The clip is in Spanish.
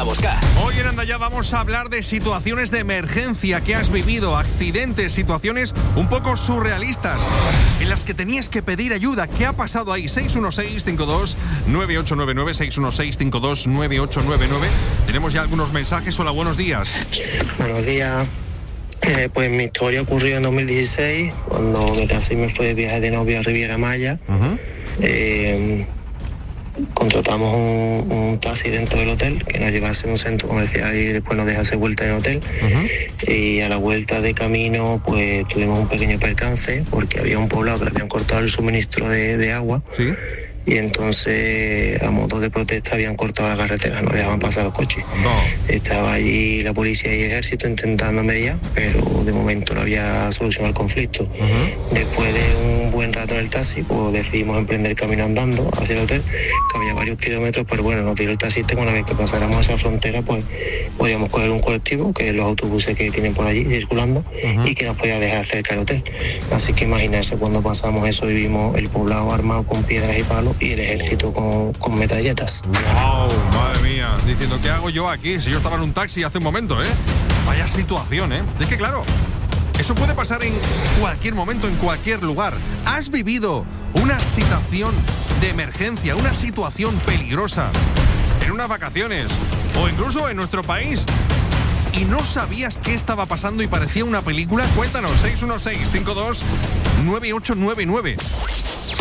a buscar. Hoy en Anda Ya vamos a hablar de situaciones de emergencia que has vivido, accidentes, situaciones un poco surrealistas en las que tenías que pedir ayuda. ¿Qué ha pasado ahí? 616-52-9899, 616-52-9899. Tenemos ya algunos mensajes. Hola, buenos días. Buenos días. Pues mi historia ocurrió en 2016, cuando me casé y me fui de viaje de novia a Riviera Maya. Contratamos un taxi dentro del hotel que nos llevase a un centro comercial y después nos dejase vuelta en el hotel. Y a la vuelta de camino pues tuvimos un pequeño percance porque había un poblado que le habían cortado el suministro de agua. ¿Sí? Y entonces, a modo de protesta, habían cortado la carretera, no dejaban pasar los coches. No. Estaba allí la policía y el ejército intentando mediar, pero de momento no había solución al conflicto. Después de un buen rato en el taxi, pues decidimos emprender camino andando hacia el hotel, que había varios kilómetros, pero bueno, nos tiró el taxista que una vez que pasáramos esa frontera, pues podíamos coger un colectivo, que es los autobuses que tienen por allí circulando, y que nos podía dejar cerca del hotel. Así que imaginarse cuando pasamos eso y vimos el poblado armado con piedras y palos, y el ejército con metralletas. ¡Wow! Madre mía. Diciendo, ¿qué hago yo aquí? Si yo estaba en un taxi hace un momento, ¿eh? Vaya situación, ¿eh? Es que claro, eso puede pasar en cualquier momento, en cualquier lugar. ¿Has vivido una situación de emergencia, una situación peligrosa en unas vacaciones o incluso en nuestro país y no sabías qué estaba pasando y parecía una película? Cuéntanos, 616-52-9899.